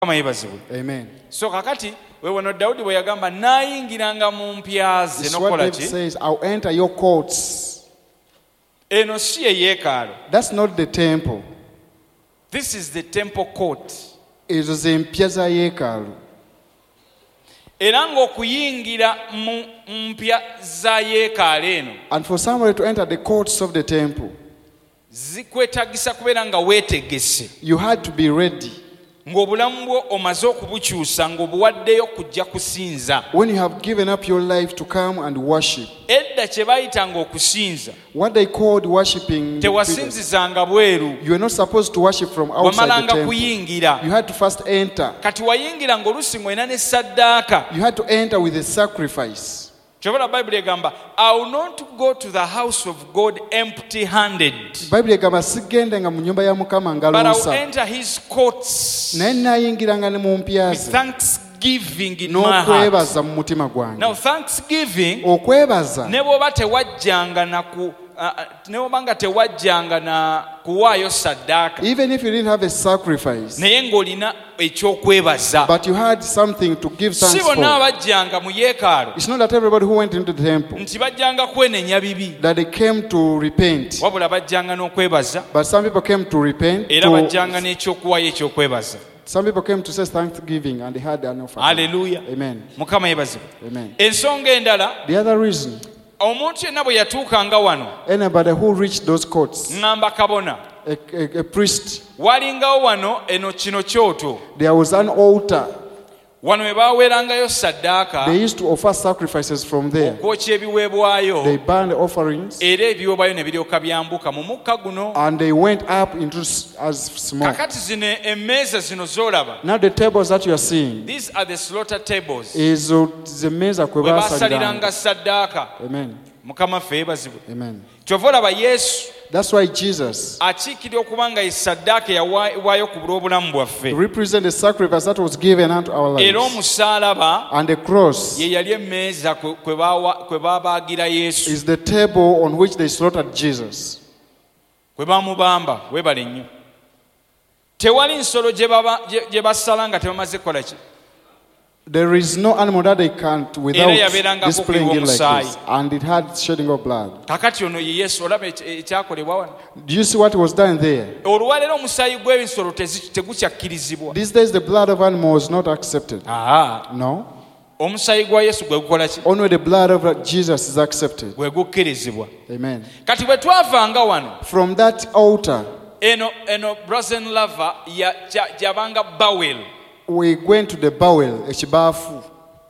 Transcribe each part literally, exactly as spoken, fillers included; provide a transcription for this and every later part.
Amen. So kakati wewe Daudi bwe yagamba nayingiranga mu mpyaze nokola David ki? says, I'll enter your courts. Eno si yeekalo. That's not the temple. This is the temple court. Ezo ze mpya za yeekaalu. Era ng'okuyingira mu mpya za yeekalo eno And for somebody to enter the courts of the temple, zikwetagisa kubeera nga weetegese you had to be ready. ng'obulamu bwo omaze okubukyusa ng'obuwaddeyo kujja kusinza. When you have given up your life to come and worship, Edda kye bayitanga okusinza what they called worshiping, tewasinzizanga bweru, you are not supposed to worship from outside the wamalanga temple. kuyingira. You had to first enter. Kati wayingira ng'oluusi ng'olina ne saddaaka. You had to enter with a sacrifice. Kyobala Bible egamba, I will not go to the house of God empty handed, Bible egamba sigende nga mu nyumba ya Mukama but I will ngaluusa. enter his courts Naye nayingiranga ne mu mpya with ze thanksgiving in my heart. n'okwebaza mu mutima gwange. Now thanksgiving Okwebaza ne bw'oba tewajjanga na ku uh, ne bw'oba nga tewajjanga na kuwaayo saddaaka even if you didn't have a sacrifice, naye ng'olina ekyokwebaza. but you had something to give Si thanks bonna for. abajjanga mu yeekaalu It's not that everybody who went into the temple nti bajjanga kwenenya bibi, that they came to repent, wabula bajjanga n'okwebaza but some people came to repent. era To, bajjanga n'ekyokuwaayo ekyokwebaza. some people came to say thanksgiving and they had an offering. Haleluya. Amen. Mukama yeebazibwe. Amen. Ensonga endala, The other reason, omuntu yenna bwe yatuukanga wano anybody who reached those courts, ŋŋamba kabona, a, a, a priest, walingawo wano eno kino kyoto, there was an altar. wano we baaweerangayo saddaaka, They used to offer sacrifices from there. okwokya ebiweebwayo, They burned offerings era ebiweebwayo ne biryoka byambuka mu mukka guno. and they went up into s- as smoke. Kakati zino emmeeza zino z'olaba, Now the tables that you are seeing these are the slaughter tables, is zemeza kwe we basaliranga. baasaliranga saddaaka. Amen. Mukama ffe yeebazibwe. Amen. Kyova olaba Yesu That's why Jesus akiikirira okuba nga ye saddaaka eyawaayibwayo ku lw'obulamu bwaffe, represents the sacrifice that was given unto our era lives. omusaalaba And the cross ye yali emmeeza kwe kwe baawa- kwe baabaagira Yesu, is the table on which they slaughtered Jesus. kwe baamubamba. Weebale nnyo. Tewali nsolo gye baba- gye- gye basala nga tebamaze kukola ki? There is no animal that they can't Era without yabeerangako displaying it like omusaayi. this. And it had shedding of blood. Kakati ono ye Yesu, olaba ekya- ekyakolebwa wano. Do you see what was done there? Olwaleero omusaayi gw'ebisolo tezi- tegukyakkirizibwa. These days the blood of animals is not accepted. Aha. No. Omusaayi gwa Yesu gwe gukola ki? Only the blood of Jesus is accepted. Gwe gukkirizibwa. Amen. Kati bwe twavanga wano, From that altar, eno eno Brazen Lava ya- gya- gyabanga Bawel, we went to the bowel, ekibaafu,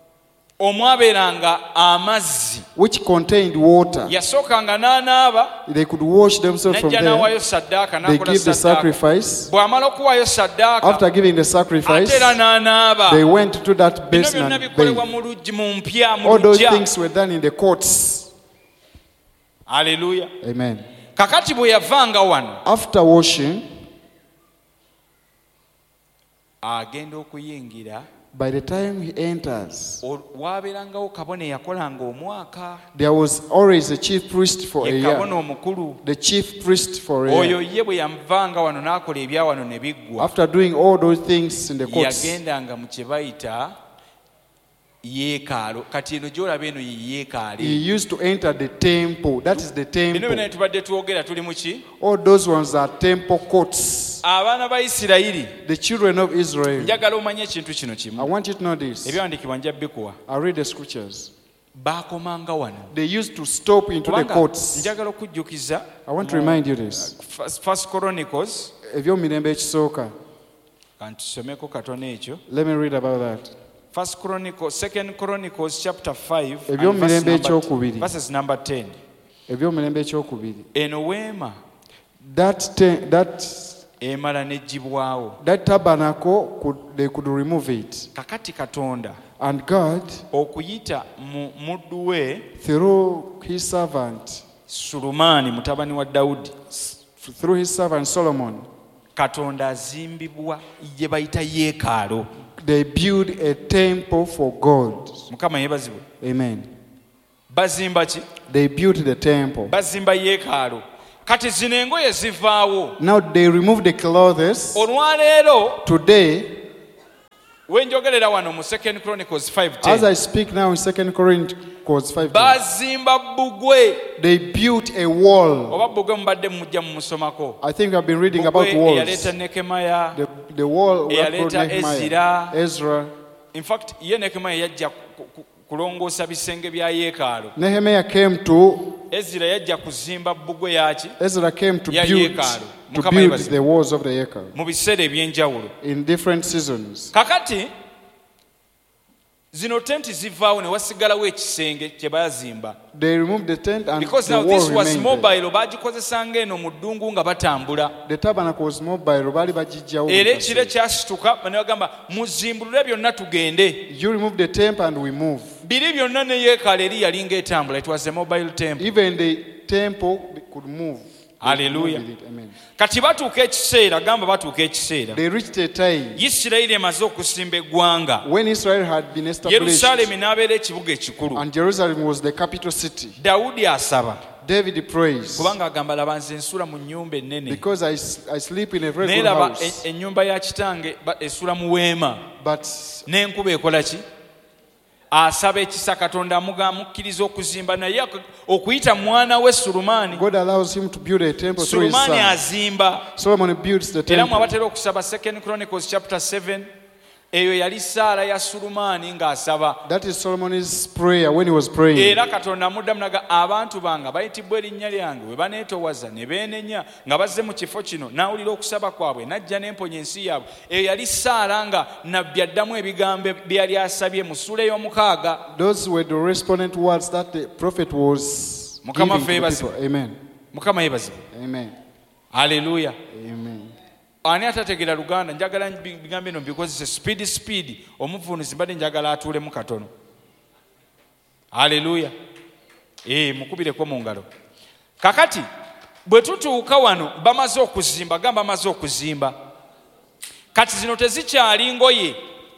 omwabeeranga amazzi. which contained water. Yasookanga n'anaaba, They could wash themselves from n'ajja there. n'awaayo saddaaka, They n'akola give the saddaaka. sacrifice. Bw'amala okuwaayo saddaaka, After giving the ate sacrifice, era n'anaaba. they went to that Bino basin byonna and bikolebwa bathed. mu luggi, mu mpya, mu All those luggya. things were done in the courts. Haleluya. Amen. Kakati bwe yavanga wano, After washing, agenda okuyingira, by the time he enters, ol- waabeerangawo kabona eyakolanga omwaka, there was always a chief priest for a ye year. kabona omukulu. The chief priest for a Oyo year. ye bwe yavanga wano n'akola ebya wano ne biggwa, After doing all those things in the courts, yagendanga mu kye bayita yeekaalo. Kati eno gy'olaba eno ye he yeekaalo. used to enter the temple. That is the Bino byonna temple. bye tubadde twogera tuli mu ki? All those ones are temple courts. Abaana ba Isirayiri, The children of Israel. njagala omanye ekintu kino I kimu. want you to know this. Ebyawandiikibwa njja bikuwa. I read the scriptures. Baakomanga wano. They used to stop into the Kubanga courts. njagala okujjukiza I want to remind you this. First- First Chronicles, Ebyomirembe ekisooka. kantusomeko katono ekyo. Let me read about that. First Chronicles, Second Chronicles chapter five and Ebyomirembe verse number- ekyokubiri. verses number ten. Ebyomirembe ekyokubiri. Eno weema That te- that emala n'eggyibwawo. that tabernacle could they could remove it, Kakati Katonda and God okuyita mu muddu we through his servant Sulumaani mutabani wa Dawudi, through his servant Solomon, Katonda azimbibwa gye bayita yeekaalo. they built a temple for God. Mukama yeebazibwe. Amen. Bazimba ki? They built the temple. Bazimba yeekaalo. Kati zino engoye zivaawo. Now they remove the clothes. Olwaleero Today wenjogerera wano mu Second Chronicles five As ten I speak now in Second Chronicles five ten, bazimba bbugwe they built a wall. oba bbugwe mubadde mujja mumusomako I think I've been reading about bbugwe walls. eyaleeta Nekemaya The, the wall that eyaleeta brought Nehemiah, Ezira. Ezra. In fact ye Nekemaya yajja ku- ku- kulongoosa bisenge bya yeekaalu. Nehemiah came to, Ezira yajja kuzimba bbugwe yaki Ezra came to Ya build, yeekaalu. to Mukama build yebazibu. the walls of the Yekal mu biseera eby'enjawulo. in different seasons. Kakati zino tenti zivaawo ne wasigalawo ekisenge kye baazimba. They removed the tent and Because the now wall this was remained there. mobile bagikozesanga eno mu ddungu nga batambula. The tabernacle was mobile. Bali bajijjawo Era mukase. ekire kyasituka ne bagamba muzimbulule byonna tugende. You remove the temple and we move. Biri byonna ne yeekaalu eri yali ng'etambula. It was a mobile temple. Even the temple could move. They could Hallelujah. move with it. Amen. Kati batuuka ekiseera gamba batuuka ekiseera They reached a time Isirayiri emaze okusimba eggwanga. when Israel had been established Yerusaalemi n'abeera ekibuga ekikulu. and Jerusalem was the capital city. Dawudi asaba David prays kubanga agamba laba nze nsula mu nnyumba ennene because I, s- I sleep in a very naye good laba house, e- ennyumba ya kitange ba- esula mu weema but n'enkuba ekola ki asaba ekisa Katonda amuga- amukkiriza okuzimba naye ak- okuyita mwana we Sulumaani. God allows him to build a temple through his Sulumaani son. azimba Solomon builds the era temple. mwabatera okusaba Second Chronicles chapter seven eyo yali ssaala ya Sulumaani ng'asaba. That is Solomon's prayer when he was praying. Era Katonda amuddamu naga abantu bange bayitibwa erinnya lyange bwe baneetoowaza ne beenenya nga bazze mu kifo kino n'awulira okusaba kwabwe n'ajja n'emponya ensi yaabwe. Eyo yali ssaala nga nabbi addamu ebigambo bye yali asabye mu ssuula ey'omukaaga. Those were the respondent words that the prophet was Mukama giving to the yeebazibwe. people. Amen. Mukama yeebazibwe. Amen. Haleluya. Amen. Ani atategeera Luganda njagala bigambo bino mbikozese speed speed omuvunuzi mbadde njagala atuulemu katono. Haleluya. Eh mukubireko mu ngalo. Kakati bwe tutuuka wano bamaze okuzimba gamba bamaze okuzimba. Kati zino tezikyali ngoye.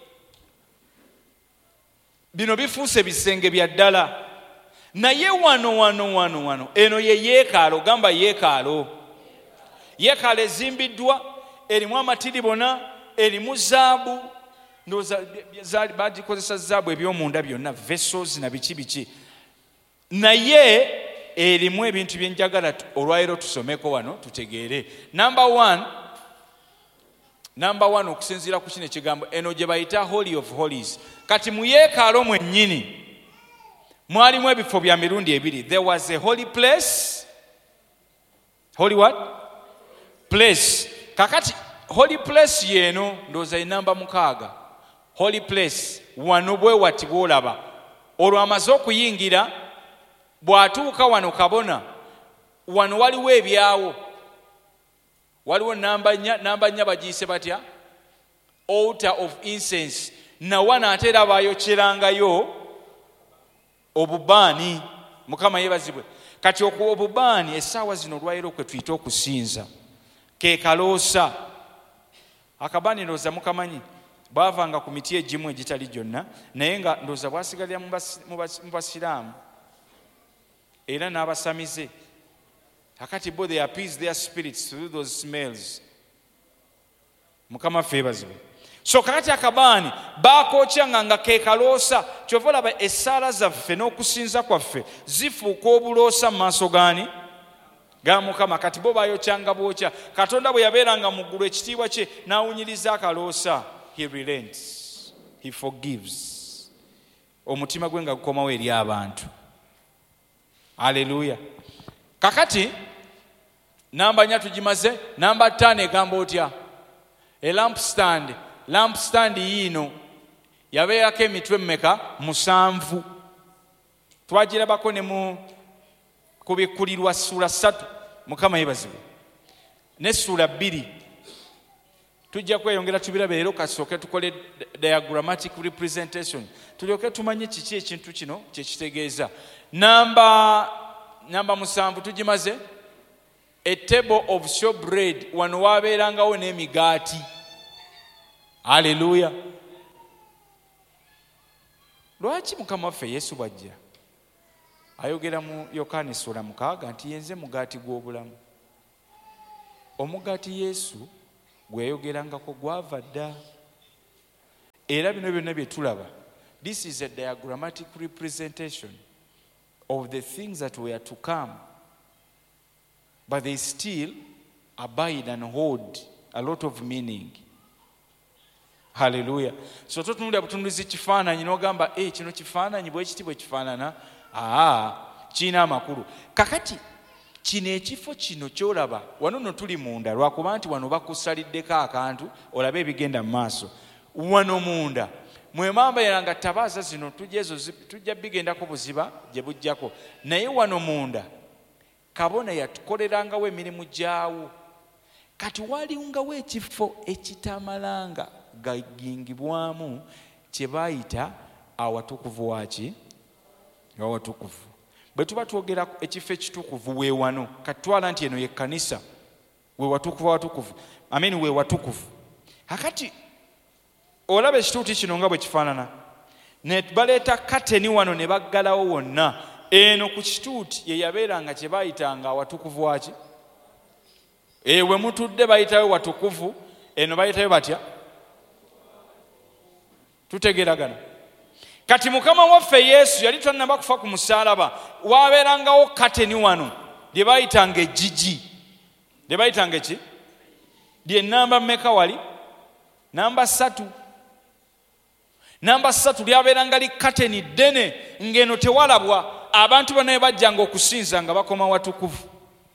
Bino bifuuse bisenge bya ddala. Naye wano wano wano wano eno ye yeekaalu gamba yeekaalu. Yeekaalu ezimbiddwa erimu amatiribona erimu zaabu ndoza bagikozesa zaabu ebyomunda byonna vessels na biki biki naye erimu ebintu byenjagala olwaleero tusomeko wano tutegeere. Number one number one okusinziira ku kino ekigambo eno gye bayita Holy of Holies. Kati mu yeekaalu mwennyini mwalimu ebifo bya mirundi ebiri. There was a holy place. Holy what? Place. Kakati holy place yeno ndoza inamba mukaaga. Holy place wano bwe wati bwolaba olwo amaze okuyingira bw'atuuka wano kabona wano waliwo ebyawo waliwo namba nnya namba nnya bagiyise batya altar of incense na wana ate era baayokyerangayo obubaani. Mukama yeebazibwe. Kati okuwa obubaani essaawa zino olwaleero kwe tuyita okusinza ke kaloosa. Akabaani ndowooza mukamanyi baavanga ku miti egimu egitali gyonna naye nga ndowooza bwasigalira mu basiraamu era n'abasamize. Akati bo they appease their spirits through those smells. Mukama ffe yeebazibwe. So kakati akabaani baakokyanga nga ke kaloosa. Kyova olaba essaala zaffe n'okusinza kwaffe zifuuka obuloosa mu maaso gaani ga Mukama. Kati bo baayokyanga bwokya. Katonda bwe yabeeranga mu ggulu ekitiibwa kye n'awunyiriza akaloosa. He relents. He forgives. Omutima gwe nga gukomawo eri abantu. Haleluya. Kakati namba nnya tugimaze. Namba ttaano egamba otya? A lampstand. Lampstand yiino yabeerako emitwe mmeka? Musanvu. Twagirabako ne mu kubikkulirwa ssuula ssatu. Mukama yeebazibwe. Ne ssuula bbiri. Tujja kweyongera tubirabe leero kasooke tukole diagrammatic representation. Tulyoke tumanye kiki ekintu kino kye kitegeeza. Namba namba musanvu tugimaze. A table of showbread. Wano waabeerangawo n'emigaati. Haleluya. Lwaki Mukama waffe Yesu bw'ajja ayogera mu Yokaana ssuula mukaaga nti yenze mugaati gw'obulamu. Omugaati Yesu gwe yayogerangako gwava dda. era bino byonna bye tulaba, this is a diagrammatic representation of the things that were to come, but they still abide and hold a lot of meaning. Hallelujah. So totunulira butunulizi kifaananyi n'ogamba eh kino kifaananyi bwe kiti bwe kifaanana, aa kiina amakulu. Kakati kino ekifo kino kyolaba wano no tuli munda, lwakuba nti wano bakusaliddeko akantu olabe ebigenda mu maaso. Wano munda mwe mambeera nga tabaaza zino tujja ezo tujja bigendako buziba gye bujjako, naye wano munda kabona yatukolerangawo emirimu gyawo. Kati walingawo ekifo ekitamalanga gagingibwamu kye baayita awatukuvu waki awatukuvu. Bwe tuba twogera ekifo ekitukuvu we wano, kati twala nti eno ye kkanisa, we watukuvu awatukuvu, amen, we watukuvu. Hakati olaba ekituuti kino nga bwe kifaanana, ne baleeta kateni wano ne baggalawo wonna. Eno ku kituuti ye yabeeranga kye baayitanga awatukuvu waki. Ewe mutudde bayitayo watukuvu, eno bayitayo batya? Tutegeragana. Kati Mukama waffe Yesu yali tannaba kufa ku musaalaba, waabeerangawo kateni wano lye bayitanga ejjiji. Lye bayitanga ki? Lye namba mmeka wali? Namba ssatu. Namba ssatu lyabeeranga li kateni ddene, ng'eno tewalabwa. Abantu bonna bajjanga okusinza nga bakoma watukuvu.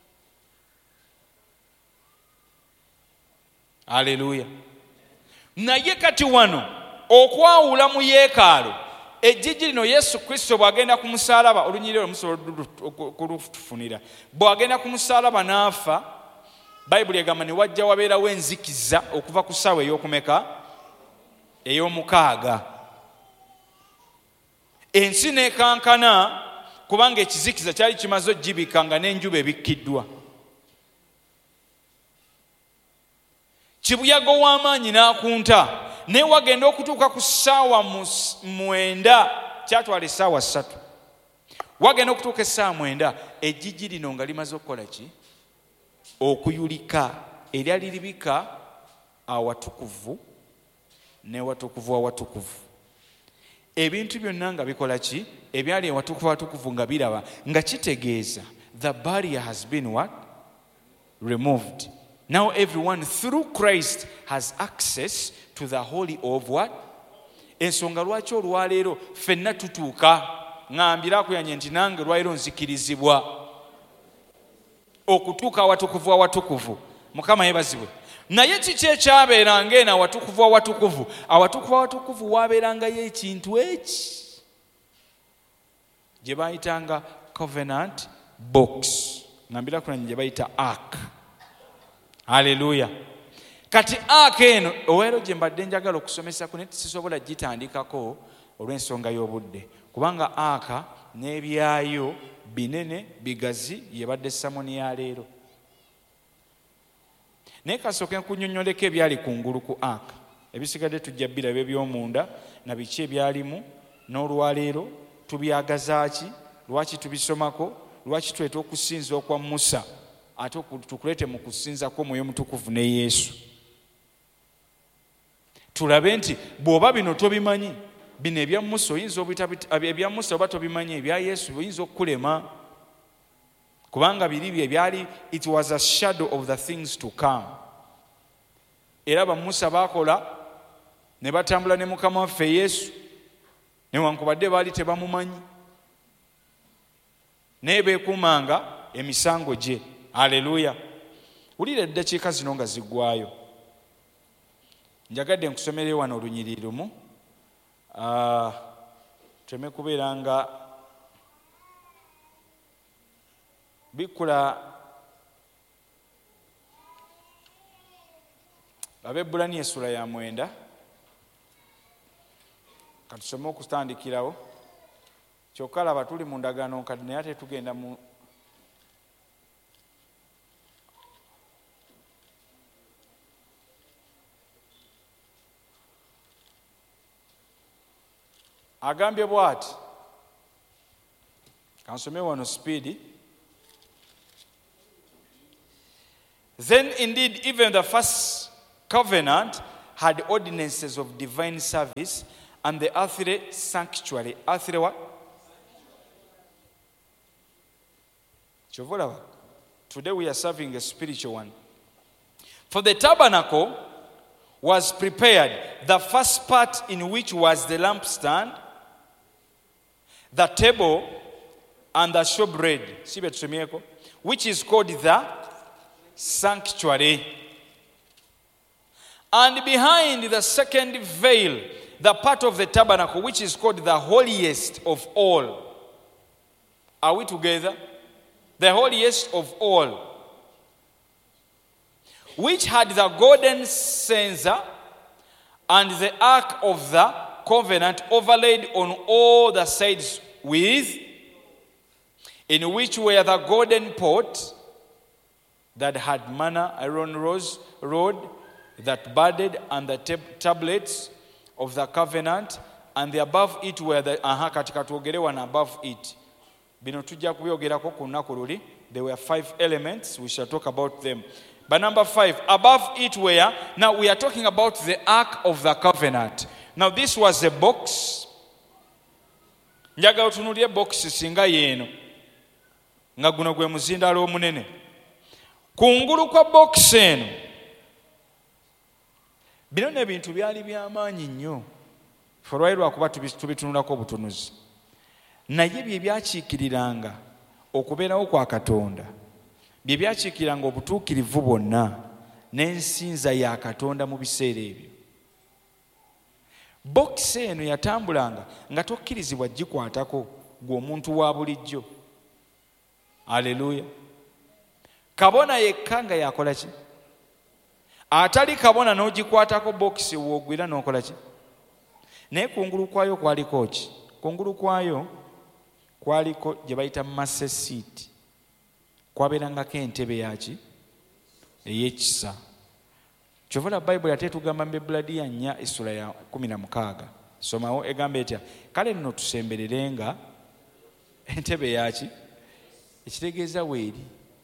Haleluya. Naye kati wano okwawula mu yeekaalu, ejjiji lino Yesu Kristo bw'agenda ku musaalaba, olunyiriro musobola kulufunira, bw'agenda ku musaalaba n'afa, Bayibuli egamba ne wajja wabeerawo enzikiza okuva ku ssaawa ey'okumeka ey'omukaaga. Ensi n'ekankana kubanga ekizikiza kyali kimaze ogibika nga n'enjuba ebikkiddwa. Kibuyaga w'amaanyi n'akunta, naye wagenda okutuuka ku ssaawa mwenda, kyatwala essaawa ssatu. Wagenda okutuuka essaawa mwenda, ejjiji lino nga limaze okukola ki? Okuyulika. Eryali libika awatukuvu ne watukuvu awatukuvu. Ebintu byonna nga bikola ki? Ebyali awatukuvu awatukuvu nga biraba, nga kitegeeza the barrier has been what? Removed. Now everyone through Christ has access to the holy of what? Ensonga lwaki olwaleero ffenna tutuuka, ngambira akuyanye nti nange olwaleero nzikirizibwa okutuuka awatukuvu awatukuvu. Mukama yeebazibwe. Naye kiki ekyabeeranga eno awatukuvu awatukuvu? Awatukuvu awatukuvu waabeerangayo ekintu eki gye baayitanga covenant box, ngambira akuyanye gye bayita ark. Haleluya. Kati ark eno oweero gye mbadde njagala okusomesako naye sisobola gitandikako olw'ensonga y'obudde, kubanga ark n'ebyayo binene bigazi yebadde samoni ya leero. Naye kasooke nkunnyonnyoleko ebyali kungulu ku ark. Ebisigadde tujja biraba eby'omunda na biki ebyalimu, n'olwaleero tubyagazaaki, lwaki tubisomako, lwaki tweta okusinza okwa Musa ate tukulete mu kusinzako Mwoyo Mutukuvu ne Yesu. Tulabe nti bw'oba bino tobimanyi, bino ebya Musa oyinza ebya Musa oba tobimanyi, ebya Yesu oyinza okukulema, kubanga biri bye byali, it was a shadow of the things to come. Era ba Musa baakola ne batambula ne Mukama waffe Yesu newankubadde baali tebamumanyi, naye beekuumanga emisango gye. Haleluya. Wulira eddakiika zino nga ziggwayo, njagadde nkusomere wano olunyiriri lumu, uh, teme kubeera nga bikula. Abebbulaniya essula ya mwenda, katusome okutandikirawo. Kyokka laba tuli mu ndagaano nkadde naye ate tugenda mu agambye bw'ati. Kansome wano speedi. Then indeed even the first covenant had ordinances of divine service, and the earthly sanctuary. Earthly what? Today we are serving a spiritual one. For the tabernacle was prepared, the first part in which was the lampstand, the table, and the showbread, which is called the sanctuary. And behind the second veil, the part of the tabernacle, which is called the holiest of all. Are we together? The holiest of all, which had the golden censer and the ark of the covenant overlaid on all the sides with, in which were the golden pot that had manna, Aaron rose, rod that budded, and the tab- tablets of the covenant, and the above it were the aha katika tuogere and above it. Bino tujja kuyogerako ku lunaku luli. There were five elements. We shall talk about them. But number five, above it were, now we are talking about the Ark of the Covenant. Now this was a box. Njaga otunulie box singa yeno. Nga guno gwe muzindalo omunene. Kungulu kwa box eno. Bino nebintu byali byamaanyi nnyo. Folwairwa akuba tubitunulako obutunuzi. Naye bye byakiikiriranga okubeerawo kwa Katonda, bye byakiikiriranga obutuukirivu bwonna n'ensinza ya Katonda mu biseera ebyo. Bokisi eno yatambulanga nga tokkirizibwa gikwatako gwe omuntu wa bulijjo. Aleluya. Kabona yekka nga yakola ki? Atali kabona n'ogikwatako bokisi woogwira n'okola ki? Naye kungulu kwayo kwaliko ki? Kungulu kwayo kwaliko gye bayita masse seat. Kwabeerangako entebe yaki? Ey'ekisa. Kyovula Bayibuli ate tugamba mu Ebuladiya nnya essula ya kumi na mukaaga. Somawo egamba etya? Kale nno tusembererenga entebe yaki? Ekitegeeza weeri.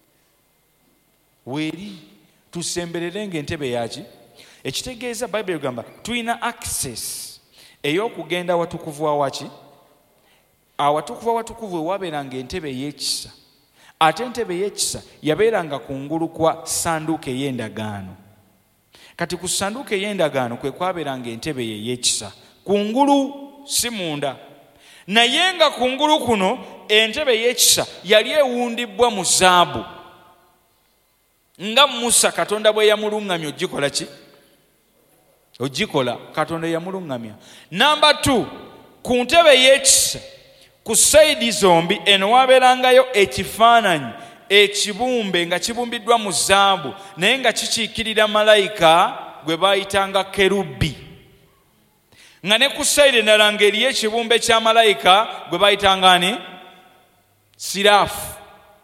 Weeri. Tusembererenga entebe yaki? Ekitegeeza Bayibuli egamba tulina access ey'okugenda watukuvu awaki? Awatukuvu awatukuvu ewabeeranga entebe ey'ekisa. Ate entebe ey'ekisa yabeeranga kungulu kwa sanduuko ey'endagaano. Kati ku sanduuko ey'endagaano kwe kwabeeranga entebe ey'ekisa. Kungulu si munda. Naye nga kungulu kuno entebe ey'ekisa yali ewundibbwa mu zaabu. Nga Musa Katonda bwe yamuluŋŋamya ogikola ki? Ogikola Katonda yamuluŋŋamya. Namba two, ku ntebe ey'ekisa ku sayidi zombi eno wabeerangayo ekifaananyi ekibumbe nga kibumbiddwa mu zaabu naye nga kikiikirira malayika gwe baayitanga kerubi. Nga ne ku sayidi endala ng'eriyo ekibumbe kya malayika gwe baayitanga ani? Siraafu.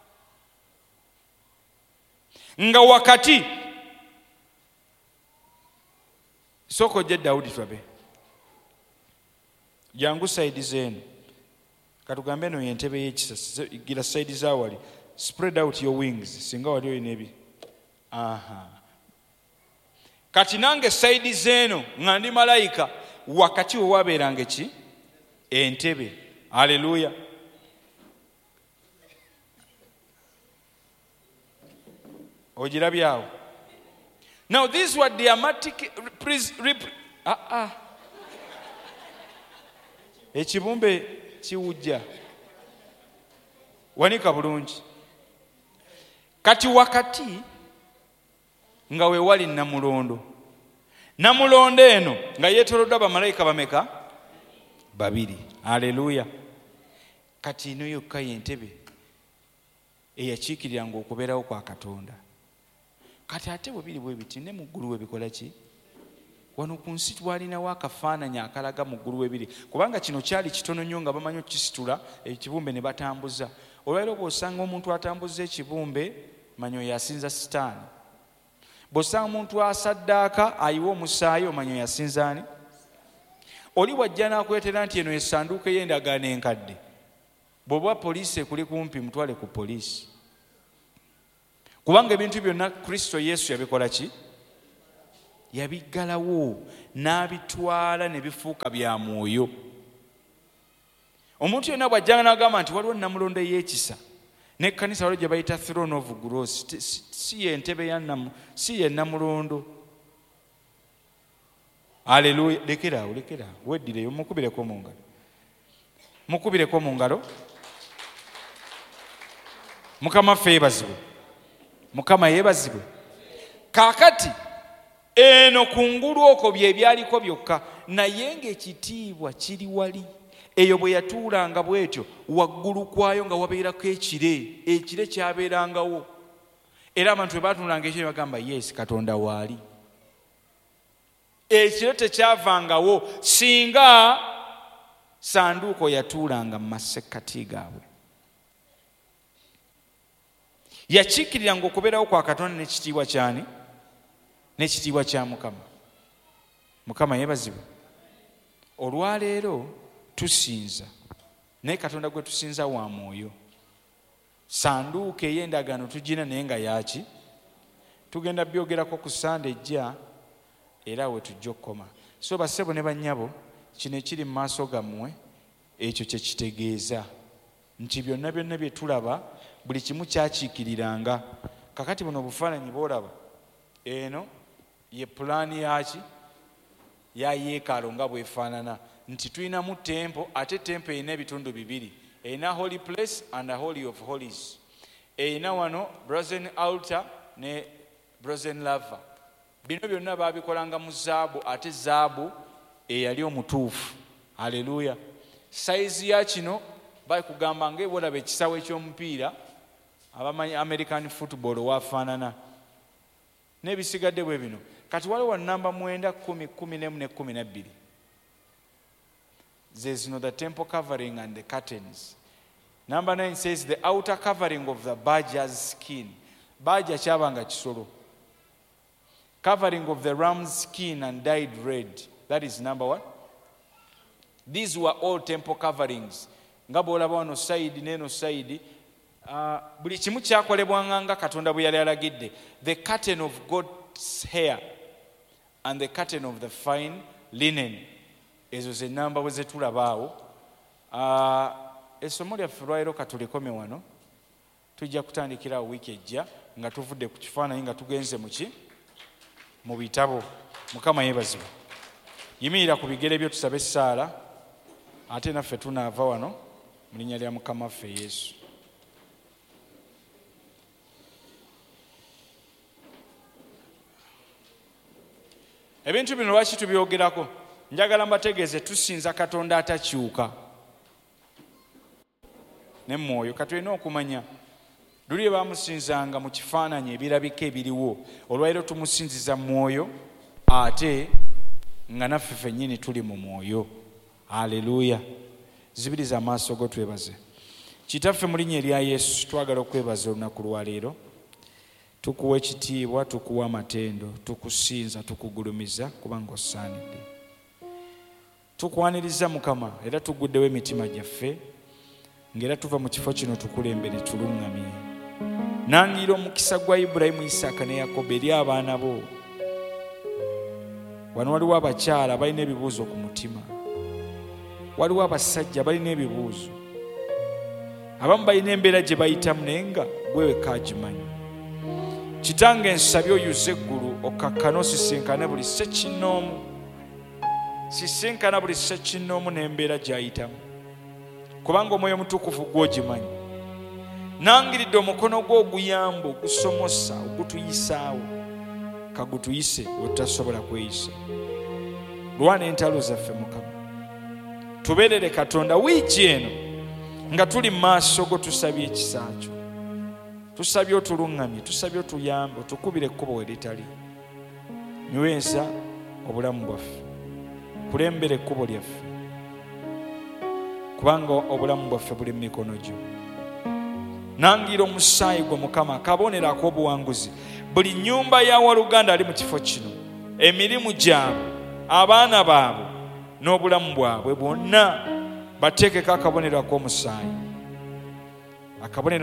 Nga wakati sooka ojje Dawudi twabe jangu sayidi zeenu katugambe eno yentebe y'ekisa gira sayidi zaawali spread out your wings singa wali olina ebi. Aha. Kati nange sayidi zeeno nga ndi malayika wakati we wabeeranga ki? Entebe. Haleluya. Ojirabyawo. Now these were dramatic ah ah ekibumbe kiwujja wanika bulungi. Kati wakati nga we wali namulondo. Namulondo eno nga yeetoloddwa bamalayika bameka? Babiri. Haleluya. Kati ino yokka y'entebe eyakiikiriranga okubeerawo kwa Katonda. Kati ate bwe biri bwe biti ne mu ggulu we bikola ki? Wano ku nsi twalinawo akafaananyi akalaga mu ggulu we biri. Kubanga kino kyali kitono nnyo nga bamanyi okukisitula ekibumbe ne batambuza. Olwaleero bw'osanga omuntu atambuza ekibumbe manyi oyo asinza sitaani. Bw'osanga omuntu asaddaaka ayiwa omusaayi omanyi oyo asinza ani? Oli wajja n'akwetera nti eno essanduuko ey'endagaano enkadde. Bw'oba poliisi ekuli kumpi mutwale ku poliisi. Kubanga ebintu byonna Kristo Yesu yabikola ki? yabiggalawo n'abitwala ne bifuuka bya mwoyo. Omuntu yenna bw'ajjanga n'agamba nti waliwo namulondo ey'ekisa n'ekkanisa waliwo gye bayita throne of grace, si ye ntebe ya namu, si ye namulondo. Haleluya. Lekeraawo, lekeraawo, weddireyo, mukubireko mu ngalo, mukubireko mu ngalo. Mukama ffe yeebazibwe, Mukama yeebazibwe. Kaakati eno kungulu okwo bye byaliko byokka, naye ng'ekitiibwa kiri wali. Eyo bwe yatuulanga bw'etyo, waggulu kwayo nga wabeerako ekire, ekire kyabeerangawo. Era abantu bwe baatunulanga ekire bagamba yes, Katonda waali. Ekire tekyavangawo singa sanduuko yatuulanga mu masekkati gaabwe. Yakiikiriranga okubeerawo kwa Katonda n'ekitiibwa kyani? N'ekitiibwa kya Mukama. Mukama yeebazibwe. Olwaleero tusinza, naye Katonda gwe tusinza wa mwoyo. Sanduuko ey'endagaano tugina naye nga yaki? Tugenda byogerako ku Sande ejja era we tujja okukoma. So bassebo ne bannyabo, kino ekiri mu maaso gammwe ekyo kye kitegeeza nti byonna byonna bye tulaba buli kimu kyakiikiriranga. Kakati buno obufaananyi bw'olaba eno ye pulaani yaki? Ya yeekaalu nga bwefaanana, nti tulinamu tempo, ate tempo erina ebitundu bibiri, erina holy place and a holy of holies. Erina wano brazen altar ne brazen laver. Bino byonna baabikolanga mu zaabu, ate zaabu eyali omutuufu. Haleluya. Sayizi ya kino bakugamba ng'ebwolaba ekisawo eky'omupiira abamanyi American football waafaanana n'ebisigadde bwe bino. Kati waliwo namba mwenda, kumi, kumi n'emu ne kumi na bbiri. There's no the temple covering and the curtains. Number nine says the outer covering of the badger's skin. Badger kyabanga kisolo. Covering of the ram's skin and dyed red. That is number one. These were all temple coverings. Nga bw'olaba wano side n'eno side, uh, buli kimu kyakolebwanga nga Katonda bwe yali alagidde. The curtain of goat's hair and the curtain of the fine linen. Ezo ze namba bwe zetulabaawo. Uh, essomo lyaffe lwaliro katulekome wano. Tujja kutandikira wiiki ejja nga tuvudde ku kifaananyi nga tugenze mu ki? Mu bitabo. Mukama yeebazibwe. Yimirira ku bigere byo tusabe essaala, ate naffe tunaava wano mu linnya lya Mukama waffe Yesu. Ebintu bino lwaki tubyogerako? Njagala mbategeeze tusinza Katonda atakyuka ne mwoyo. Katulina okumanya luli bye baamusinzanga mu kifaananyi ebirabika ebiriwo, olwaliro tumusinziza mwoyo ate nga naffe ffennyini tuli mu mwoyo. Haleluya. Zibiriza amaaso go twebaze. Kitaffe mu linnya erya Yesu twagala okwebaza olunaku lwaleero. Tukuwa ekitiibwa, tukuwa amatendo, tukusinza, tukugulumiza kubanga osaanidde. Tukwaniriza Mukama era tuguddewo emitima gyaffe ng'era tuva mu kifo kino tukulembere tuluŋŋamye. Nandiira omukisa gwa Ibulayimu, Isaaka ne Yakobo eri abaana bo. Wano waliwo abakyala balina ebibuuzo ku mutima, waliwo abasajja balina ebibuuzo, abamu balina embeera gye bayitamu naye nga gwe wekka agimanyi. Kitange nsabye oyuze eggulu okakkane osisinkane buli ssekinnoomu, sisinkana buli ssekinnoomu n'embeera gy'ayitamu, kubanga Omwoyo Omutukuvu gw'ogimanyi. Nangiridde omukono gwo oguyamba, ogusomosa, ogutuyisaawo, kagutuyise we tutasobola kweyisa. Lwana entalo zaffe Mukama, tubeerere Katonda wiiki eno nga tuli mu maaso go, tusabye ekisa kyo, tusabye otuluŋŋamye, tusabye otuyambe, otukubire ekkubo we litali. Nyweza obulamu bwaffe, kulembera ekkubo lyaffe, kubanga obulamu bwaffe buli mu mikono gyo. Nangira omusaayi gwe Mukama akabonero ak'obuwanguzi buli nnyumba ya waluganda ali mu kifo kino, emirimu gyabwe, abaana baabwe n'obulamu bwabwe bwonna bateekeko akabonero ak'omusaayi, akabonero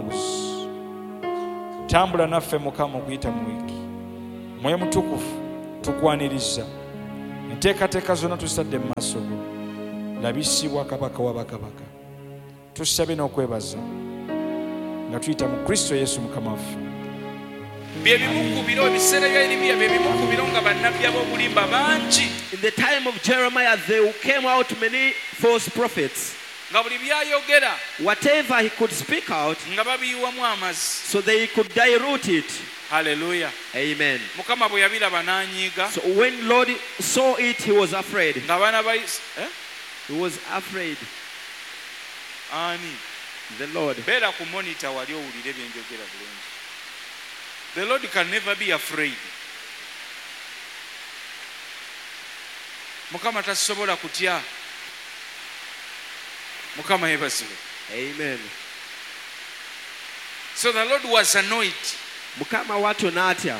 ak'obuwanguzi. Tambula naffe Mukama okuyita mu wiiki. Mwoyo Mutukuvu tukwaniriza enteekateeka zonna tuzitadde mu maaso go labisibwa kabaka wa bakabaka tusabe n'okwebaza nga tuyita mu Kristo Yesu mukama waffe byebimukubiro ebiseera bya Yeremiya byebimukubiro nga bannabbi ab'obulimba bangi. In the time of Jeremiah there came out many false prophets. Nga buli byayogera whatever he could speak out, nga babiyiwamu amazzi so they could dilute it. Hallelujah. Amen. Mukama bwe yabiraba n'anyiiga. So when Lord saw it, he was afraid. Nga abaana ba eh? He was afraid. Ani the Lord. Beera ku monitor wali owulire byenjogera bulungi. The Lord can never be afraid. Mukama tasobola kutya. Mukama yebazibwe. Amen. So the Lord was annoyed. Mukama watu natya.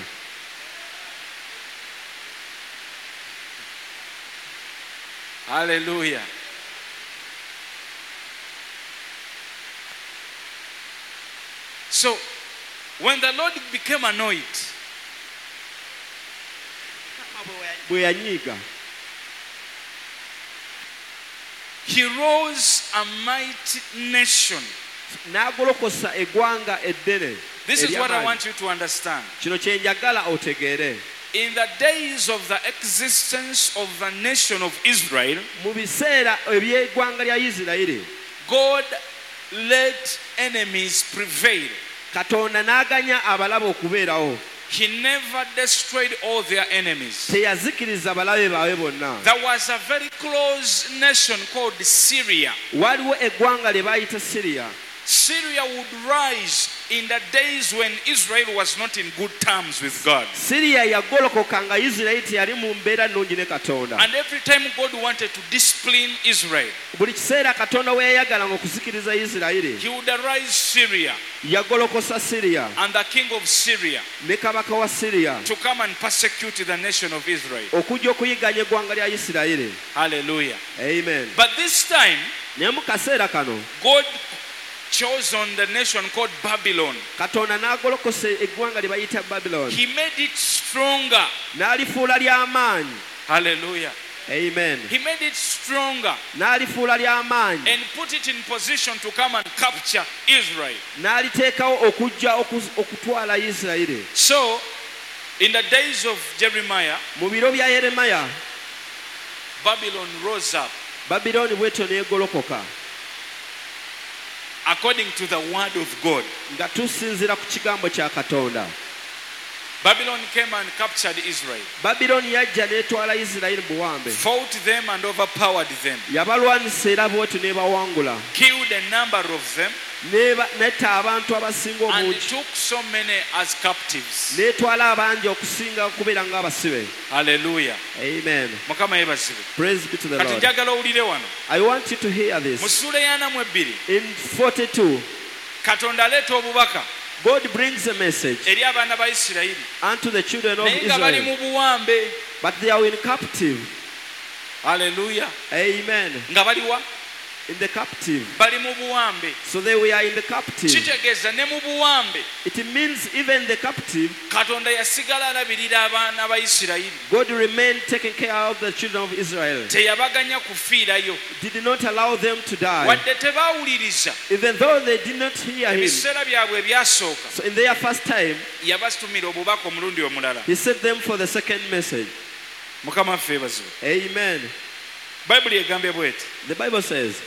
Hallelujah. So when the Lord became annoyed, he rose a mighty nation. This is what I want you to understand. In the days of the existence of the nation of Israel, God let enemies prevail. He never destroyed all their enemies. There was a very close nation called Syria. Syria would rise in the days when Israel was not in good terms with God. And every time God wanted to discipline Israel, he would arise Syria and the king of Syria to come and persecute the nation of Israel. Hallelujah. Amen. But this time, God chose on the nation called Babylon. He made it stronger. Hallelujah. Amen. He made it stronger and put it in position to come and capture Israel. So, in the days of Jeremiah, Babylon rose up according to the word of God. Babylon came and captured Israel, fought them and overpowered them, killed a number of them, and took so many as captives. Hallelujah. Amen. Praise be to the Lord. I want you to hear this. In forty-two, God brings a message unto the children of Israel, but they are in captive. Hallelujah. Amen. In the captive. So they were in the captive. It means even the captive, God remained taking care of the children of Israel. Did not allow them to die. Even though they did not hear him. So in their first time, he sent them for the second message. Amen. The Bible says,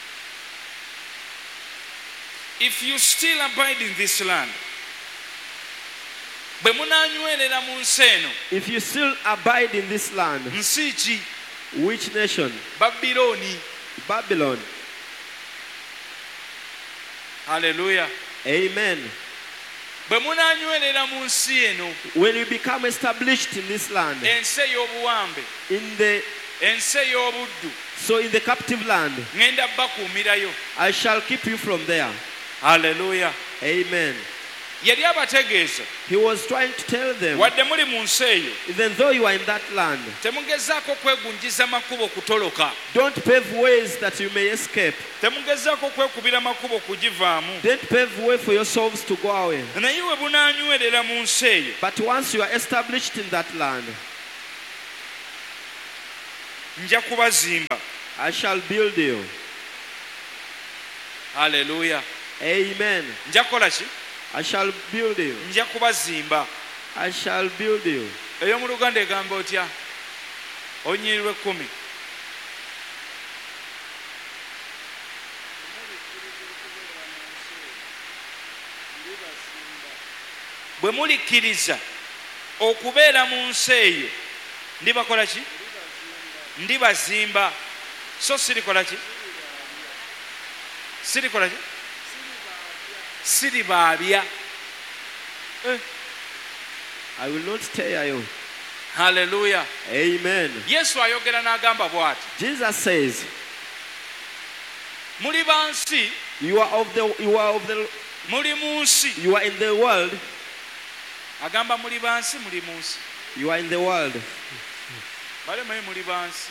if you still abide in this land, if you still abide in this land, which nation? Babylon. Babylon. Hallelujah. Amen. When you become established in this land, in the so in the captive land, I shall keep you from there. Hallelujah. Amen. He was trying to tell them, even though you are in that land, don't pave ways that you may escape. Don't pave way for yourselves to go away. But once you are established in that land, nja kubazimba. I shall build you. Hallelujah. Amen. Nja kukola ki? I shall build you. Nja kubazimba. I shall build you. Eyo mu Luganda egamba otya? Onyirwe kumi. Bwe mulikkiriza okubeera mu nsi eyo ndibakola ki? Ndibazimba. So sirikola ki? Sirikola ki? Siribaabya. Eh. I will not tear you. Hallelujah. Amen. Yesu ayogera n'agamba bw'ati. Jesus says, muli bansi, you are of the you are of the muli mu nsi. You are in the world. Agamba muli bansi, muli mu nsi. You are in the world. Bale mai muli bansi.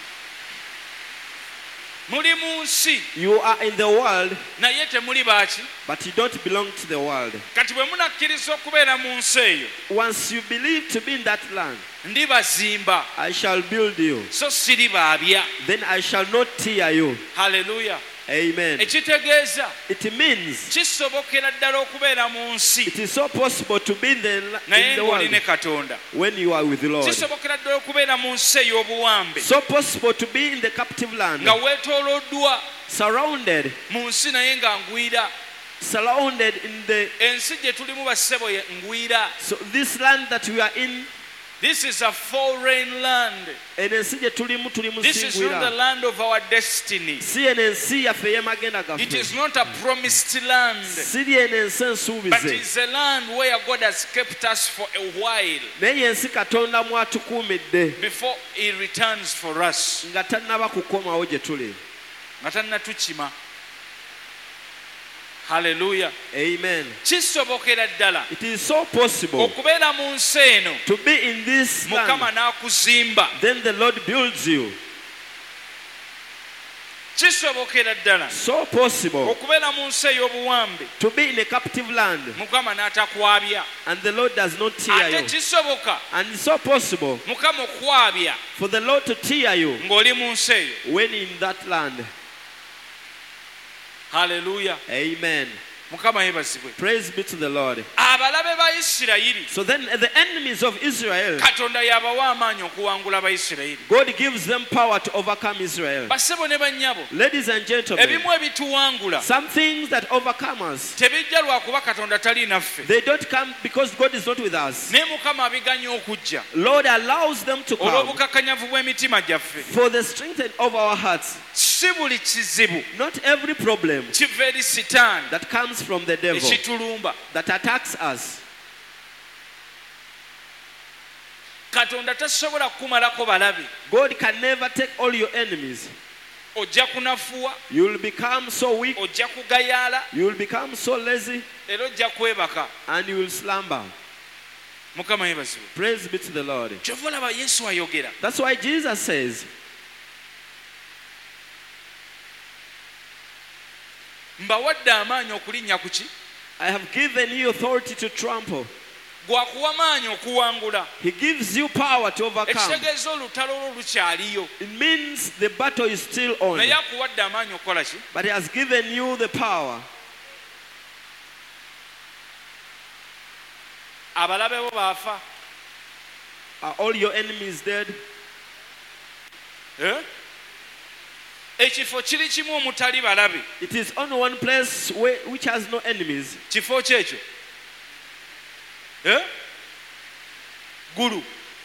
Muli mu nsi. You are in the world. Naye temuli baaki. But you don't belong to the world. Kati bwe munakkiriza okubeera mu nsi eyo. Once you believe to be in that land, ndibazimba. I shall build you. So siribaabya. Then I shall not tear you. Hallelujah. Amen. Ekitegeeza. It means kisobokera ddala okubeera mu nsi. It is so possible to be in the, naye in the world ne Katonda. when you are with the Lord. Kisobokera ddala okubeera mu nsi ey'obuwambe. So possible to be in the captive land. Nga weetooloddwa. Surrounded. Mu nsi naye nga ngwira. Surrounded in the ensi gye tulimu bassebo ngwira. So this land that we are in, this is a foreign land. This is not the land of our destiny. It is not a promised land. But it is a land where God has kept us for a while before He returns for us. Hallelujah. Amen. It is so possible to be in this land. Then the Lord builds you. So possible to be in a captive land. And the Lord does not tear you. And it's so possible for the Lord to tear you when in that land. Hallelujah. Amen. Praise be to the Lord. So then the enemies of Israel, God gives them power to overcome Israel. Ladies and gentlemen, some things that overcome us, they don't come because God is not with us. Lord allows them to come for the strength of our hearts. Not every problem that comes from the devil that attacks us. God can never take all your enemies. You will become so weak. You will become so lazy. And you will slumber. Praise be to the Lord. That's why Jesus says, I have given you authority to trample. He gives you power to overcome. It means the battle is still on. But He has given you the power. Are all your enemies dead? Eh? It is only one place where, which has no enemies. Eh? Guru.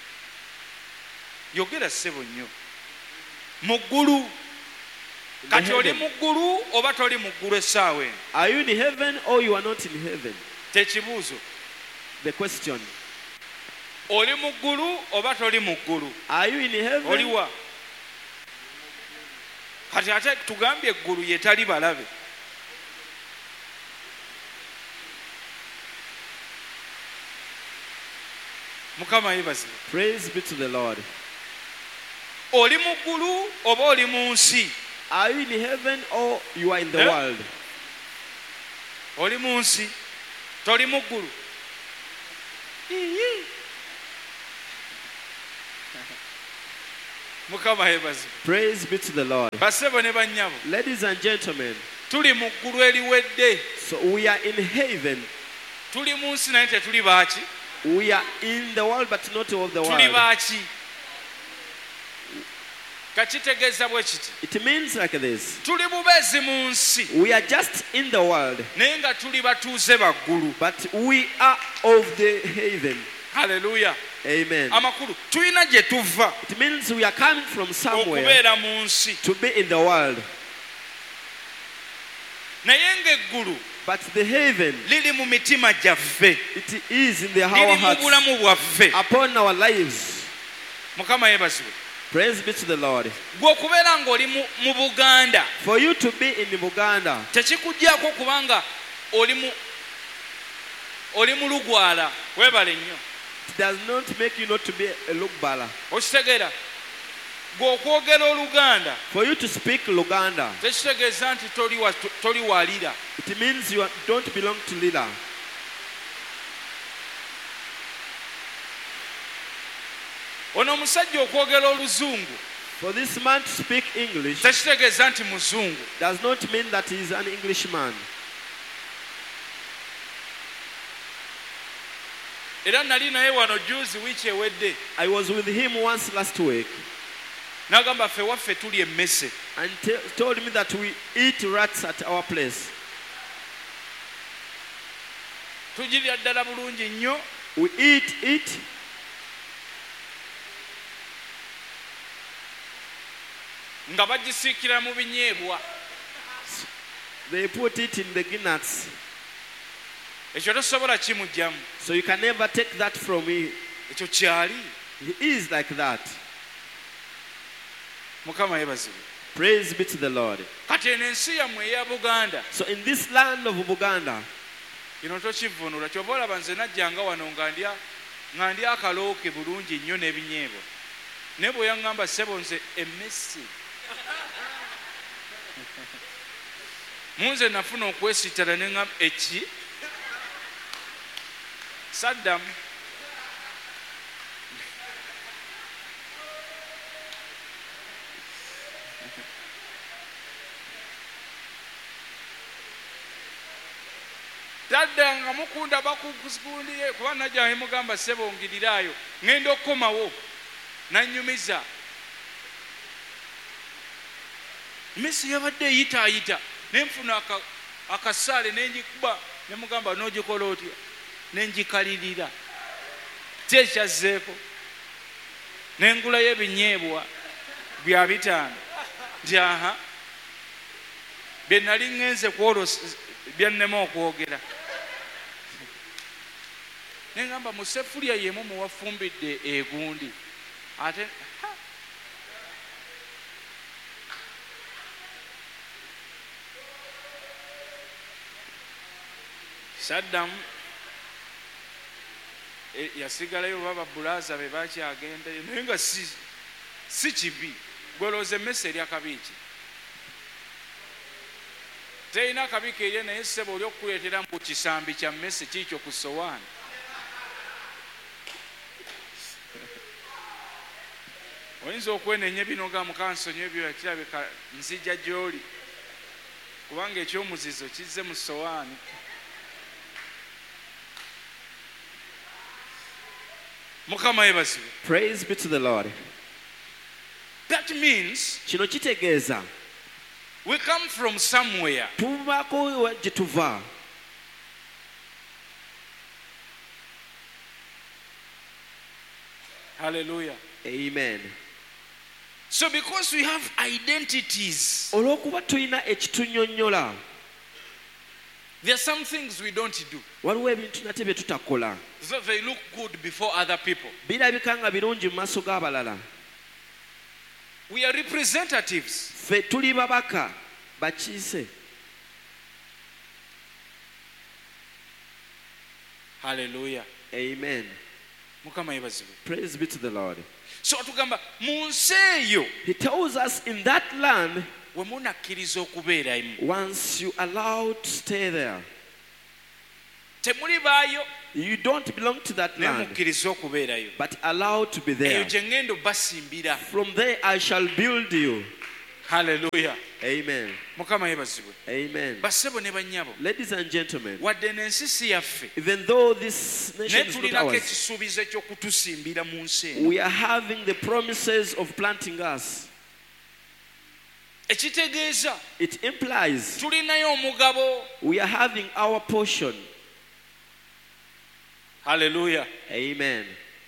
Yogera sebo nnyo. Mu ggulu. Kati oli mu ggulu oba toli mu ggulu essaawa eno? Are you in heaven or you are not in heaven? Tekibuuzo. The question. Oli mu ggulu oba toli mu ggulu? Are you in heaven? Oliwa? Kati ate tugambye eggulu ye tali balabe. Praise be to the Lord. Oli mu ggulu oba oli mu nsi? Are you in heaven or you are in the eh? world? Oli mu nsi, toli mu ggulu. Praise be to the Lord. Ladies and gentlemen, so we are in heaven. We are in the world but not of the world. It means like this. We are just in the world, but we are of the heaven. Hallelujah. Amen. It means we are coming from somewhere to be in the world. But the heaven, it is in the our hearts, upon our lives. Praise be to the Lord. For you to be in Buganda, it does not make you not to be a Lugbala. For you to speak Luganda, it means you don't belong to Lila. For this man to speak English does not mean that he is an Englishman. I was with him once last week, and t- told me that we eat rats at our place. We eat it. They put it in the guinness. So you can never take that from me. He is like that. Praise be to the Lord. So in this land of Buganda, munze nafuna okwesitala nenga eki Saddam Dada nga mukunda bakukusikundiye kuba najja mugamba sebo ngirirayo ngendo komawo nanyumiza Messi yabadde yita yita nenfuna akasale nenjikuba nemugamba nojikola otya nenjikalirira kyekyazeeko nengula y'ebinyeebwa bya bitaano nti aha bye nali ngenze kwolo byannema okwogera nengamba mu sefuliya yemu muwafumbidde egundi ate Saddam yasigalayo baba bulaza be bakyagenda naye nga si si kibi gwolooza emmese erya kabiiki terina kabiiki erye naye ssebo oli okukuleetera mu kisambi kya mmese kiikyo ku sowaani oyinza okwenenya binoga mukansonyi ebyo yakirabika nzija gy'oli kubanga ekyomuzizo kizze mu sowaani. Praise be to the Lord. That means we come from somewhere. Hallelujah. Amen. So because we have identities, there are some things we don't do. So they look good before other people. We are representatives. Hallelujah. Amen. Praise be to the Lord. So he tells us in that land, once you allow to stay there, You don't belong to that land, but allow to be there. From there I shall build you. Hallelujah. Amen. Amen. Ladies and gentlemen, even though this nation is not ours, we are having the promises of planting us. It implies we are having our portion. Hallelujah. Amen.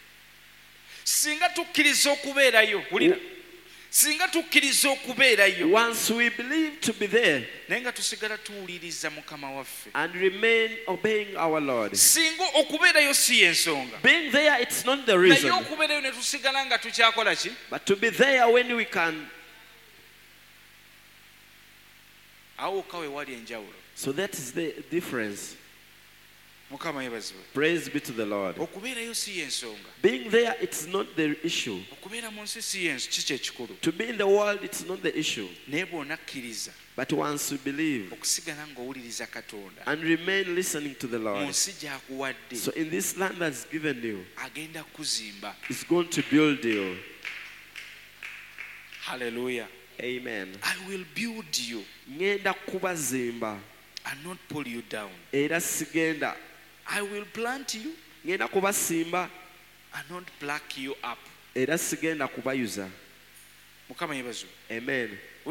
Once we believe to be there and remain obeying our Lord, being there, it's not the reason, but to be there when we can. So that is the difference. Praise be to the Lord. Being there, it's not the issue. To be in the world, it's not the issue. But once you believe and remain listening to the Lord, so in this land that's given you, it's going to build you. Hallelujah. Amen. I will build you and not pull you down. I will plant you and not pluck you up. Amen.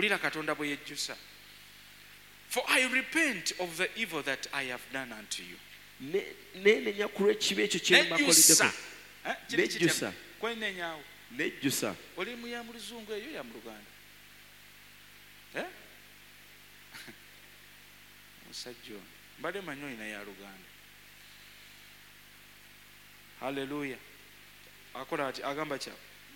For I repent of the evil that I have done unto you. Nejjusa. Nejjusa. Oli mu ya muluzungu eyo ya muluganda. Eh? Musajja mbadde manyi olina ya luganda. Hallelujah. Akola ati agamba kya.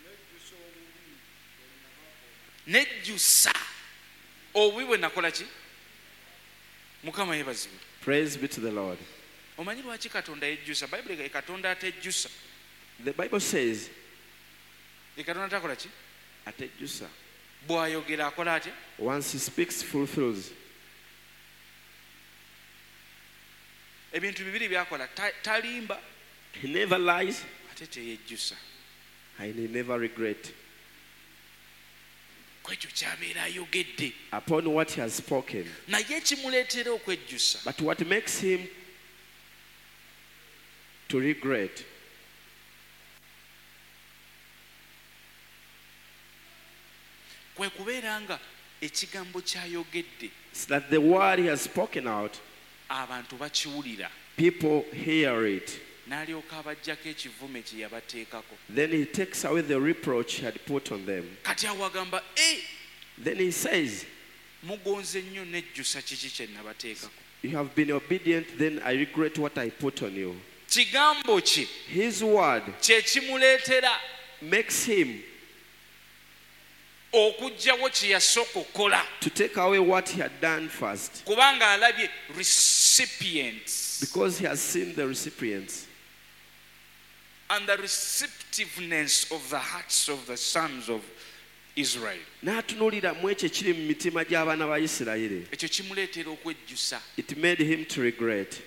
Nejjusa. Obubi bwe nakola ki? Mukama yebazibwe. Praise be to the Lord. Omanyi lwaki Katonda yejjusa? Bible ga Katonda atejjusa. The Bible says Katonda takola ki? Atejjusa. Bw'ayogera akola atya? Once he speaks, fulfills. Ebintu bibiri byakola, talimba. He never lies. Ate teyejjusa. And he never regret. Kwekyo kyabeera ayogedde. Upon what he has spoken. Naye kimuleetera okwejjusa. But what makes him to regret? Kwe kubeera nga ekigambo kyayogedde. It's that the word he has spoken out, abantu bakiwulira. People hear it. N'alyoka abajjako ekivume kye yabateekako. Then he takes away the reproach he had put on them. Kati awo agamba, eh. Then he says, mugonze nnyo nejjusa kiki kye nabateekako. You have been obedient, then I regret what I put on you. Kigambo kye. His word kye kimuleetera. Makes him okujjawo kye yasooka okukola. To take away what he had done first. Kubanga alabye recipients. Because he has seen the recipients. And the receptiveness of the hearts of the sons of Israel. It made him to regret.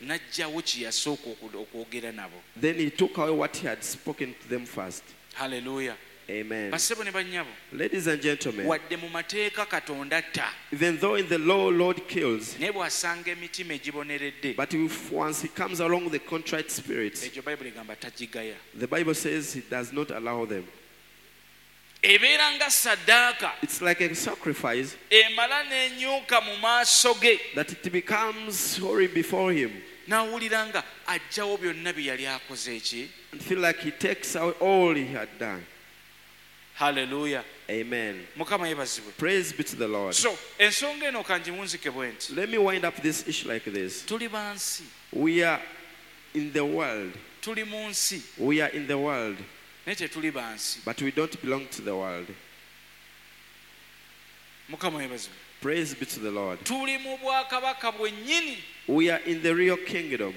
Then he took away what he had spoken to them first. Hallelujah. Amen. Ladies and gentlemen, even though in the law Lord kills, but if once he comes along the contrite spirits, the Bible says he does not allow them. It's like a sacrifice that it becomes sorry before him. And feel like he takes out all he had done. Hallelujah. Amen. Mukama Praise be to the Lord. So, ensonga eno kanjimunzike bwenti. Let me wind up this issue like this. Tuli bansi. We are in the world. Tuli munsi. We are in the world. Nete tuli bansi. But we don't belong to the world. Mukama yebazibwe. Praise be to the Lord. Tuli mu bwakabaka bwennyini. We are in the real kingdom.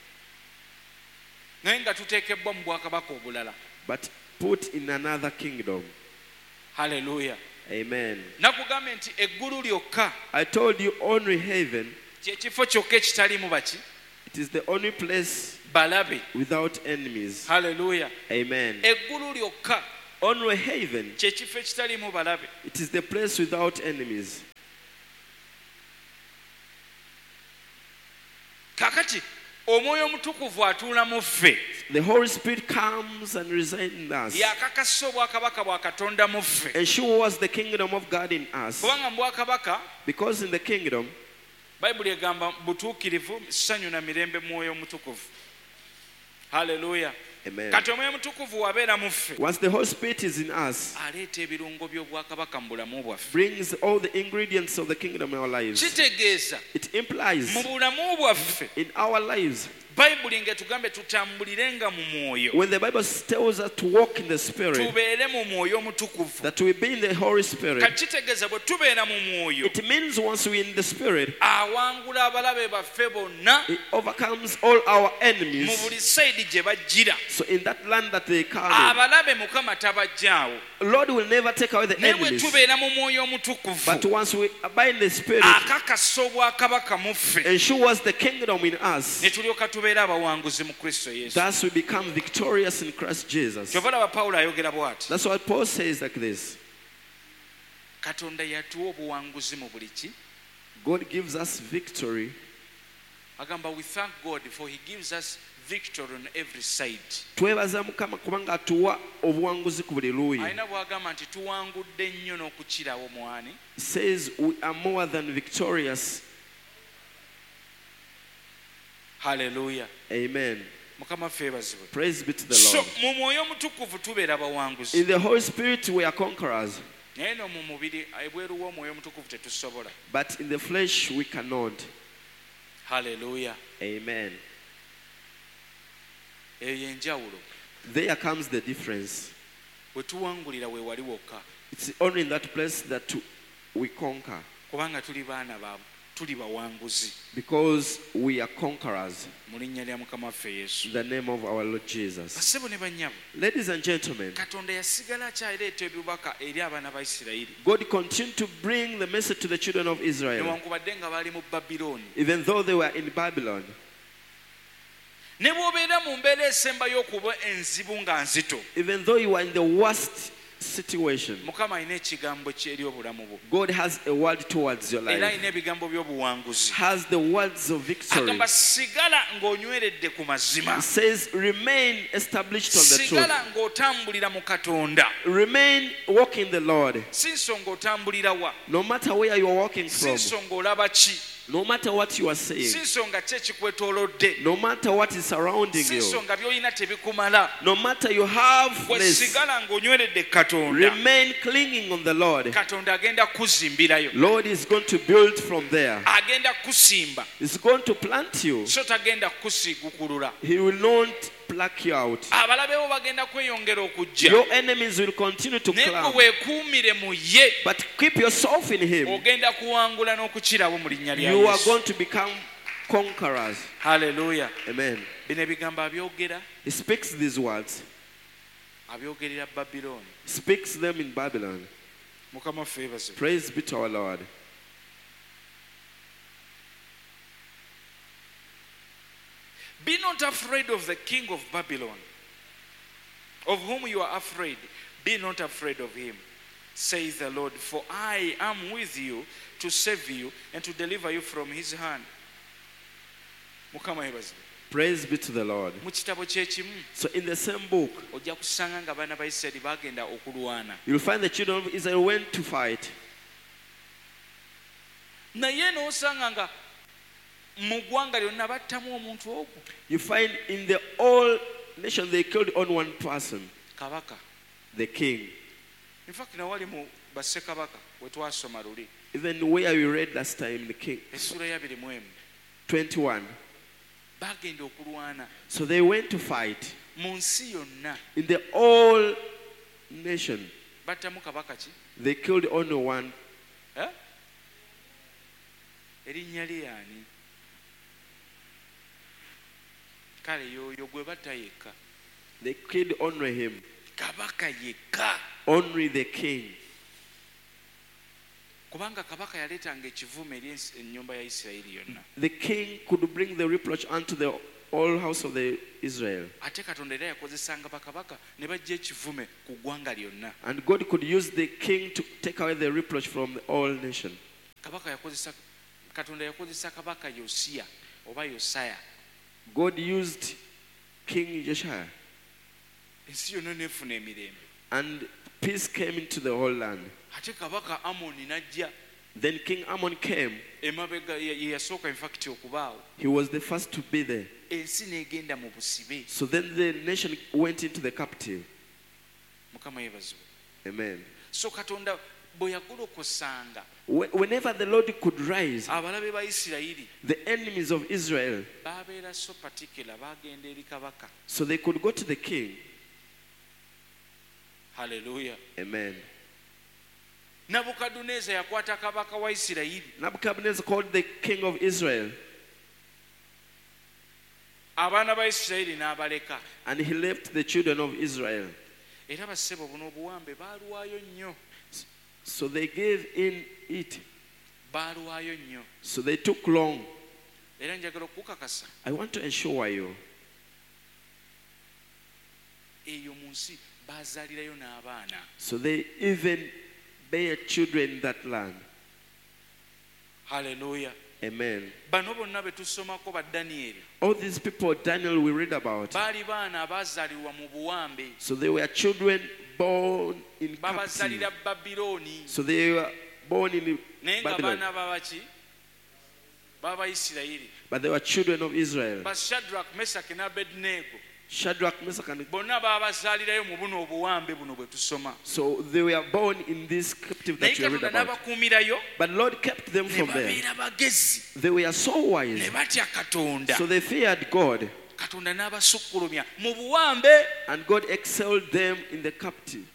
Naye nga tuteekebbwa mu bwakabaka obulala. But put in another kingdom. Hallelujah. Amen. Nakugamba nti eggulu lyokka. I told you only heaven. Kyekifo kyokka ekitalimu baki. It is the only place balabe. Without enemies. Hallelujah. Amen. Eggulu lyokka. Only heaven. Kye kifo ekitalimu balabe. It is the place without enemies. Kakati omwoyo omutukuvu atuula mu ffe. The Holy Spirit comes and resides in us. Yakakasa obwakabaka bwa Katonda mu ffe. Ensures the kingdom of God in us. Kubanga mu bwakabaka, because in the kingdom, Bayibuli egamba butuukirivu, ssanyu na mirembe mwoyo omutukuvu. Hallelujah. Amen. Kati omwoyo omutukuvu wabeera mu ffe. Once the Holy Spirit is in us, aleeta ebirungo by'obwakabaka mu bulamu bwaffe. Brings all the ingredients of the kingdom in our lives. Kitegeeza it implies mu bulamu bwaffe, in our lives, Bayibuli ng'etugambe tutambulirenga mu mwoyo. When the Bible tells us to walk in the Spirit, tubeere mu mwoyo omutukuvu. That we be in the Holy Spirit, kati kitegeeza bwe tubeera mu mwoyo, it means once we're in the Spirit, awangula abalabe baffe bonna, it overcomes all our enemies. mu buli sayidi gye bajjira. So in that land that they come, abalabe Mukama tabajjaawo. Lord will never take away the enemies. But once we abide in the Spirit, ensures the kingdom in us. Thus we become victorious in Christ Jesus. That's why Paul says like this. God gives us victory. We thank God for He gives us victory on every side. Twebaza Mukama kubanga atuwa obuwanguzi ku buli luuyi. Ayina bwagamba nti tuwangudde nnyo n'okukirawo mwani. Says we are more than victorious. Hallelujah. Amen. Mukama febazibwe. Praise be to the Lord. So mu mwoyo omutukuvu tubeera bawanguzi. In the Holy Spirit we are conquerors. Naye no mu mubiri ebweru w'omwoyo omutukuvu tetusobola. But in the flesh we cannot. Hallelujah. Amen. There comes the difference. It's only in that place that we conquer. Because we are conquerors. In the name of our Lord Jesus. Ladies and gentlemen, God continued to bring the message to the children of Israel, even though they were in Babylon. Even though you are in the worst situation, God has a word towards your life. Has the words of victory. He says, remain established on the truth. Remain walking the Lord. No matter where you are walking from. No matter what you are saying, no matter what is surrounding you, no matter you have less, remain clinging on the Lord. Lord is going to build from there. He's going to plant you. He will not pluck you out. Your enemies will continue to climb. But keep yourself in Him. You are going to become conquerors. Hallelujah. Amen. He speaks these words. Speaks them in Babylon. Praise be to our Lord. Be not afraid of the king of Babylon, of whom you are afraid. Be not afraid of him, says the Lord, for I am with you to save you and to deliver you from his hand. Praise be to the Lord. So in the same book, you'll find the children of Israel went to fight. You find in the whole nation they killed on one person, the king. In fact, even where we read last time, the king, twenty-one. So they went to fight in the whole nation. They killed only one. Huh? They killed only him. Only the king. The king could bring the reproach unto the all house of the Israel. Ate Katonda era yakozesanga bakabaka ne bajja ekivume ku ggwanga lyonna. And God could use the king to take away the reproach from all nation. Kabaka yakozesa Katonda yakozesa kabaka Yosiya oba Yosaya. God used King Josiah. Ensi yonna n'efuna emirembe. And peace came into the whole land. Ate kabaka Amoni n'ajja. Then King Ammon came. Emabega ye yasooka in fact okubaawo. He was the first to be there. Ensi n'egenda mu busibe. So then the nation went into the captive. Mukama yeebazibwe. Amen. So Katonda bwe yagolokosanga. Whenever the Lord could rise, abalabe ba Isirayiri, the enemies of Israel, babeera so particular bagenda eri kabaka. So they could go to the king. Hallelujah. Amen. Nabukaduneza yakwata kabaka wa Isirayiri. Nebuchadnezzar called the king of Israel. Abaana ba Isirayiri n'abaleka. And he left the children of Israel. Era bassebo buno obuwambe baaluwaayo nnyo. So they gave in it. Baaluwaayo nnyo. So they took long. Era njagala okukakasa. I want to assure you. Eyo mu nsi baazaalirayo n'abaana. So they even bear children in that land. Hallelujah. Amen. Bano bonna be tusomako ba Daniel. All these people Daniel we read about. Baali baana abaazaalirwa mu buwambe. So they were children born in captivity. Babazaalira Babyloni. So they were born in Babylon. Baana babaki baba Isirayiri. But they were children of Israel. Ba Shadrach, Meshach and Abednego. Shadrach, Meshach and bonna babazaalirayo mu buno obuwambe buno bwe tusoma. So they were born in this captive that you read about. But Lord kept them from there. They were so wise. So they feared God. And God excelled them in the captive.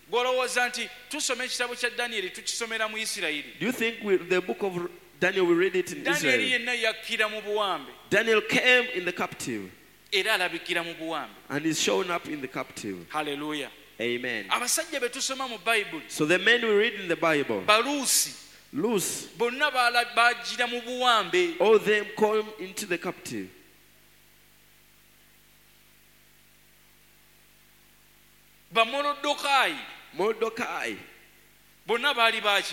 Do you think we, the book of Daniel, we read it in Israel? Daniel came in the captive. And is shown up in the captive. Hallelujah. Amen. Abasajja be tusoma mu Bible. So the men we read in the Bible. Balusi. Loose. Bonna baajira mu buwambe. All them come into the captive. Ba Morodokai. Mordecai. Bonna baali baaki?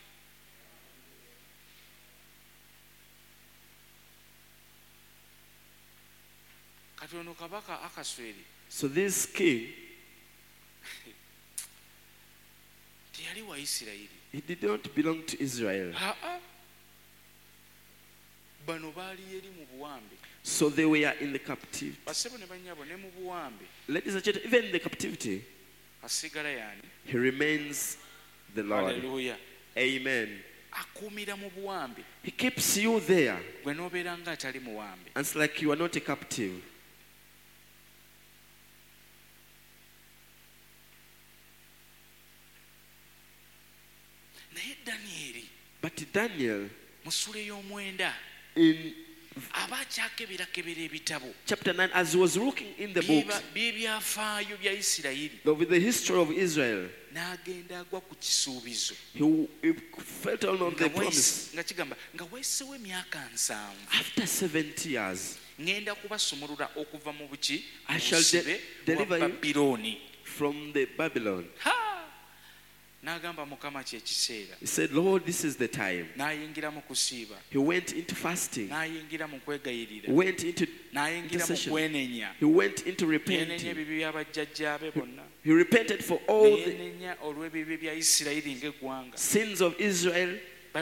Katono kabaka Akasweri. So this king, he did not belong to Israel. So they were in the captivity. Ladies and gentlemen, even in the captivity, he remains the Lord. Hallelujah. Amen. He keeps you there. And it's like you are not a captive. But Daniel, in chapter nine, as he was looking in the books of the history of Israel, he, he felt on the promise. After seventy years, I shall de- deliver you from the Babylon. He said, Lord, this is the time. He went into fasting. He went into intercession. He went into repenting. He repented for all the sins of Israel.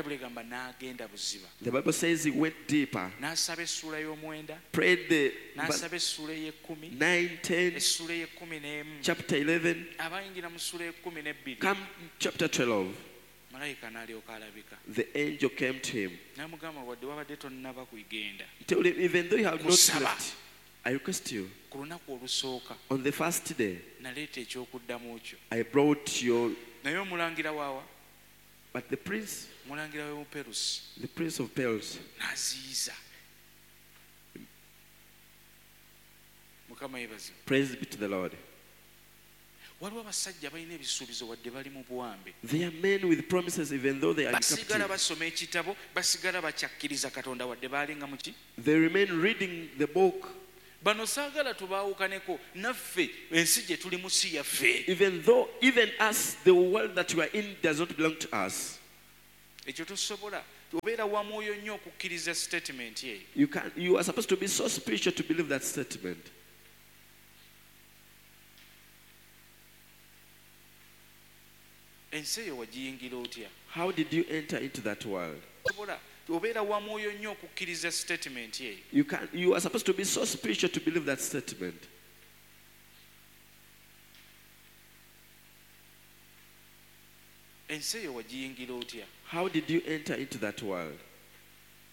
The Bible says he went deeper. Prayed the nine, ten, chapter eleven, come chapter twelve. The angel came to him. He told him, even though you have not left, I request you, on the first day, I brought your... But the prince, the prince of Persia, praise be to the Lord. They are men with promises even though they are in captivity. They remain reading the book. bano saagala tubaawukaneko naffe ensi gye tuli mu si yaffe. Even though, even us, the world that we are in does not belong to us. Ekyo tosobola. Obeera wa mwoyo nnyo okukkiriza statement ye. You can, you are supposed to be so spiritual to believe that statement. Ensi eyo wagiyingira otya? How did you enter into that world? Obeera wa mwoyo nnyo okukkiriza statement ye. You can, you are supposed to be so spiritual to believe that statement. Ensi eyo wagiyingira otya? How did you enter into that world?